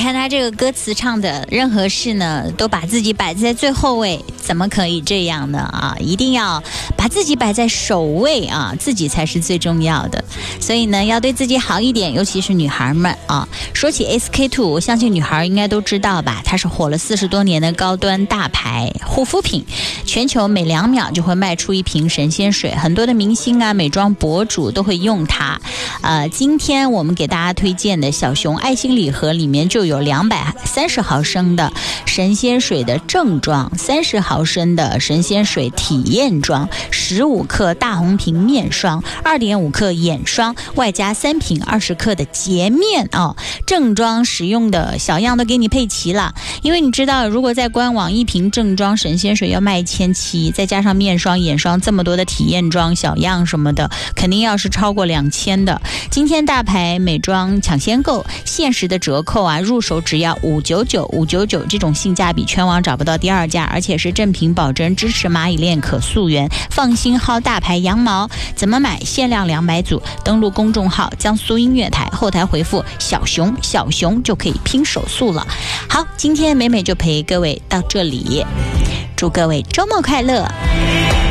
看他这个歌词唱的，任何事呢都把自己摆在最后位，怎么可以这样呢啊？一定要把自己摆在首位啊，自己才是最重要的。所以呢，要对自己好一点，尤其是女孩们啊。说起 SK-II， 我相信女孩应该都知道吧，它是火了40多年的高端大牌护肤品，全球每2秒就会卖出一瓶神仙水，很多的明星啊、美妆博主都会用它。今天我们给大家推荐的小熊爱心礼盒里面就有230毫升的神仙水的正装，30毫升的神仙水体验装，15克大红瓶面霜，2.5克眼霜，外加3瓶20克的洁面哦。正装使用的小样都给你配齐了，因为你知道，如果在官网一瓶正装神仙水要卖1700，再加上面霜、眼霜这么多的体验装小样什么的，肯定要是超过2000的。今天大牌美妆抢先购，限时的折扣啊，入手只要599，这种性价比全网找不到第二家，而且是正品保真，支持蚂蚁链可溯源，放心薅大牌羊毛。怎么买？限量200组，登录公众号江苏音乐台，后台回复小熊就可以拼手速了。好，今天美美就陪各位到这里，祝各位周末快乐。